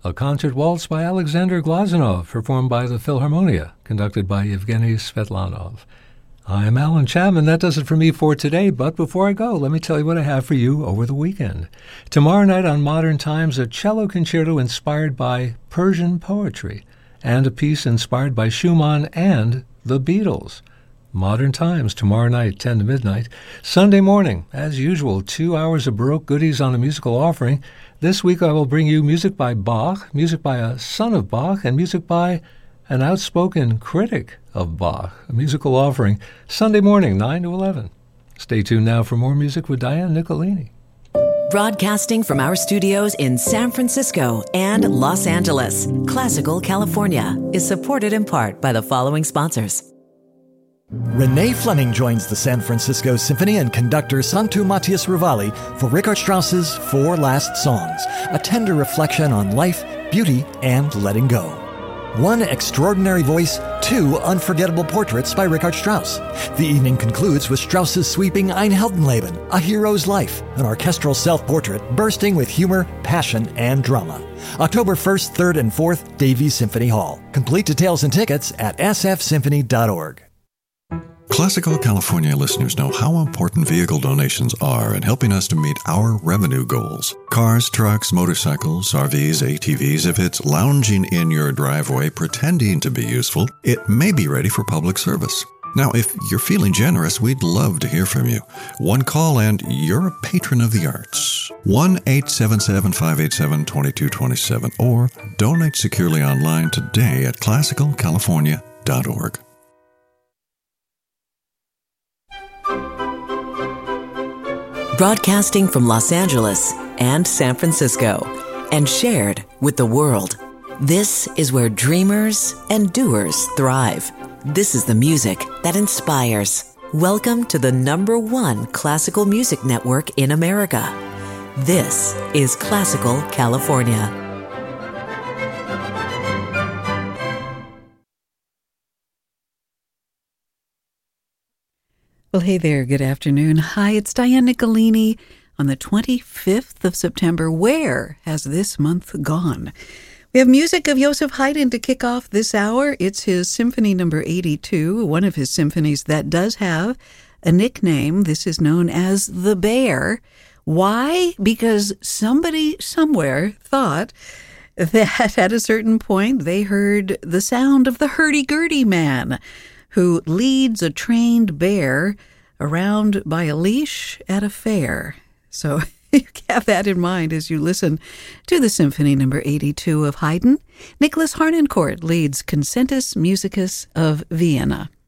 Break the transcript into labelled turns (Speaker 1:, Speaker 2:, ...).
Speaker 1: a concert waltz by Alexander Glazunov, performed by the Philharmonia, conducted by Yevgeny Svetlanov. I'm Alan Chapman. That does it for me for today, but before I go, let me tell you what I have for you over the weekend. Tomorrow night on Modern Times, a cello concerto inspired by Persian poetry, and a piece inspired by Schumann and the Beatles. Modern Times, tomorrow night, 10 to midnight. Sunday morning, as usual, 2 hours of Baroque goodies on a musical offering. This week I will bring you music by Bach, music by a son of Bach, and music by an outspoken critic of Bach. A musical offering, Sunday morning, 9 to 11. Stay tuned now for more music with Diane Nicolini.
Speaker 2: Broadcasting from our studios in San Francisco and Los Angeles, Classical California is supported in part by the following sponsors.
Speaker 3: Renee Fleming joins the San Francisco Symphony and conductor Santu Matthias Ruvali for Richard Strauss's Four Last Songs, a tender reflection on life, beauty, and letting go. One extraordinary voice, two unforgettable portraits by Richard Strauss. The evening concludes with Strauss's sweeping Ein Heldenleben, A Hero's Life, an orchestral self-portrait bursting with humor, passion, and drama. October 1st, 3rd, and 4th, Davies Symphony Hall. Complete details and tickets at sfsymphony.org.
Speaker 4: Classical California listeners know how important vehicle donations are in helping us to meet our revenue goals. Cars, trucks, motorcycles, RVs, ATVs, if it's lounging in your driveway pretending to be useful, it may be ready for public service. Now, if you're feeling generous, we'd love to hear from you. One call and you're a patron of the arts. 1-877-587-2227 or donate securely online today at classicalcalifornia.org.
Speaker 2: Broadcasting from Los Angeles and San Francisco and shared with the world. This is where dreamers and doers thrive. This is the music that inspires. Welcome to the #1 classical music network in America. This is Classical California.
Speaker 5: Well, hey there. Good afternoon. Hi, it's Diane Nicolini on the 25th of September. Where has this month gone? We have music of Joseph Haydn to kick off this hour. It's his Symphony number 82, one of his symphonies that does have a nickname. This is known as The Bear. Why? Because somebody somewhere thought that at a certain point they heard the sound of the hurdy-gurdy man who leads a trained bear around by a leash at a fair. So you have that in mind as you listen to the Symphony number 82 of Haydn. Nicholas Harnoncourt leads Concertus Musicus of Vienna.